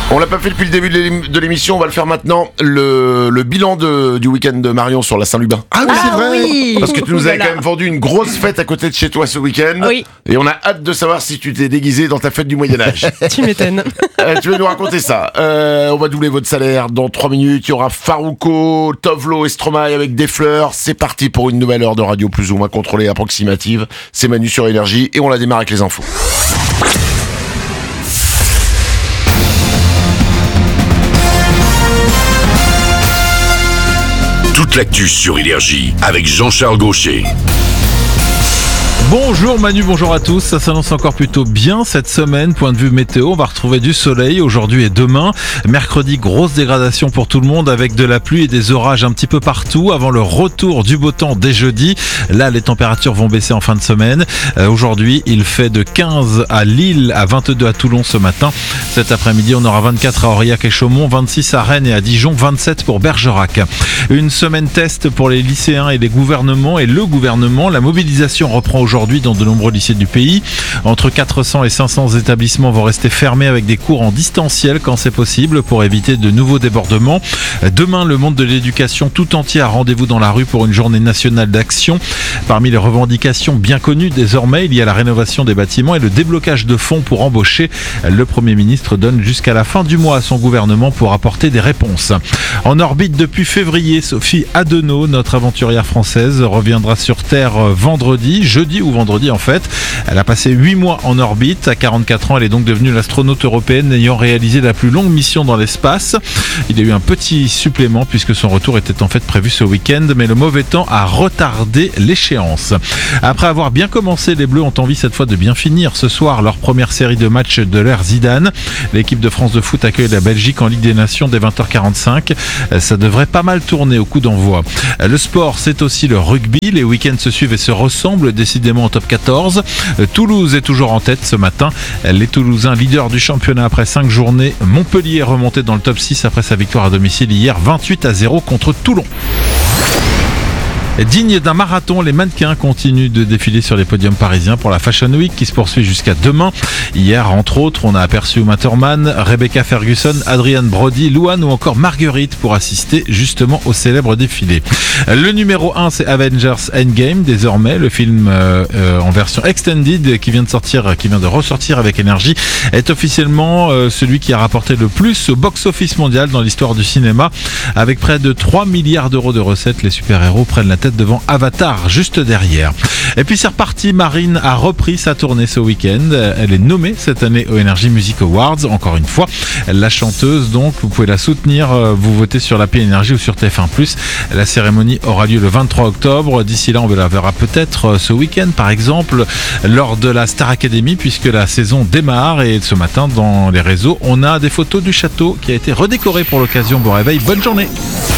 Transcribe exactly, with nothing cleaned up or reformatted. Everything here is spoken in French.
On l'a pas fait depuis le début de l'émission, on va le faire maintenant. Le, le bilan de, du week-end de Marion sur la Saint-Lubin. Ah oui, c'est vrai. Oui. Parce que tu nous avais quand même vendu une grosse fête à côté de chez toi ce week-end. Oui. Et on a hâte de savoir si tu t'es déguisé dans ta fête du Moyen-Âge. Tu m'étonnes. Euh, tu veux nous raconter ça. Euh, on va doubler votre salaire dans trois minutes. Il y aura Farouko, Tovlo et Stromae avec des fleurs. C'est parti pour une nouvelle heure de radio plus ou moins contrôlée, approximative. C'est Manu sur Énergie et on la démarre avec les infos. Toute l'actu sur Énergie avec Jean-Charles Gaucher. Bonjour Manu, bonjour à tous. Ça s'annonce encore plutôt bien cette semaine. Point de vue météo, on va retrouver du soleil aujourd'hui et demain. Mercredi, grosse dégradation pour tout le monde avec de la pluie et des orages un petit peu partout avant le retour du beau temps dès jeudi. Là, les températures vont baisser en fin de semaine. Euh, aujourd'hui, il fait de quinze à Lille, à vingt-deux à Toulon ce matin. Cet après-midi, on aura vingt-quatre à Aurillac et Chaumont, vingt-six à Rennes et à Dijon, vingt-sept pour Bergerac. Une semaine test pour les lycéens et les gouvernements et le gouvernement. La mobilisation reprend aujourd'hui dans de nombreux lycées du pays. Entre quatre cents et cinq cents établissements vont rester fermés avec des cours en distanciel quand c'est possible pour éviter de nouveaux débordements. Demain, le monde de l'éducation tout entier a rendez-vous dans la rue pour une journée nationale d'action. Parmi les revendications bien connues désormais, il y a la rénovation des bâtiments et le déblocage de fonds pour embaucher. Le Premier ministre donne jusqu'à la fin du mois à son gouvernement pour apporter des réponses. En orbite depuis février, Sophie Adenau, notre aventurière française, reviendra sur Terre vendredi, jeudi ou vendredi en fait. Elle a passé huit mois en orbite. À quarante-quatre ans, elle est donc devenue l'astronaute européenne ayant réalisé la plus longue mission dans l'espace. Il y a eu un petit supplément puisque son retour était en fait prévu ce week-end, mais le mauvais temps a retardé l'échéance. Après avoir bien commencé, les Bleus ont envie cette fois de bien finir. Ce soir, leur première série de matchs de l'ère Zidane. L'équipe de France de foot accueille la Belgique en Ligue des Nations dès vingt heures quarante-cinq. Ça devrait pas mal tourner au coup d'envoi. Le sport, c'est aussi le rugby. Les week-ends se suivent et se ressemblent, décidément en top quatorze. Toulouse est toujours en tête ce matin. Les Toulousains leaders du championnat après cinq journées. Montpellier est remonté dans le top six après sa victoire à domicile hier vingt-huit à zéro contre Toulon. Digne d'un marathon, les mannequins continuent de défiler sur les podiums parisiens pour la Fashion Week qui se poursuit jusqu'à demain. Hier, entre autres, on a aperçu Uma Thurman, Rebecca Ferguson, Adrienne Brody, Louane ou encore Marguerite pour assister justement au célèbre défilé. Le numéro un, c'est Avengers Endgame, désormais, le film euh, euh, en version extended qui vient de sortir, qui vient de ressortir avec énergie, est officiellement euh, celui qui a rapporté le plus au box-office mondial dans l'histoire du cinéma. Avec près de trois milliards d'euros de recettes, les super-héros prennent la tête devant Avatar juste derrière. Et puis c'est reparti, Marine a repris sa tournée ce week-end. Elle est nommée cette année aux Energy Music Awards, encore une fois. La chanteuse, donc, vous pouvez la soutenir, vous votez sur l'appli Énergie ou sur T F un plus. La cérémonie aura lieu le vingt-trois octobre. D'ici là, on la verra peut-être ce week-end, par exemple, lors de la Star Academy, puisque la saison démarre. Et ce matin, dans les réseaux, on a des photos du château qui a été redécoré pour l'occasion. Bon réveil, bonne journée.